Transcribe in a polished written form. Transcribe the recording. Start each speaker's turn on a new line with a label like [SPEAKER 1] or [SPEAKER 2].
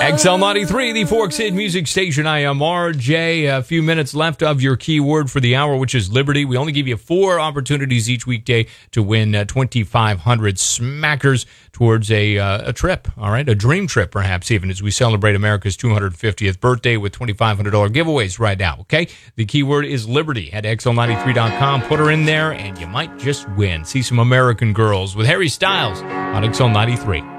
[SPEAKER 1] XL93, the Forks Hit Music Station. I am RJ. A few minutes left of your keyword for the hour, which is Liberty. We only give you 4 opportunities each weekday to win 2,500 smackers towards a trip, all right? A dream trip, perhaps, even, as we celebrate America's 250th birthday with $2,500 giveaways right now, okay? The keyword is Liberty. Head to XL93.com, put her in there, and you might just win. See some American Girls with Harry Styles on XL93.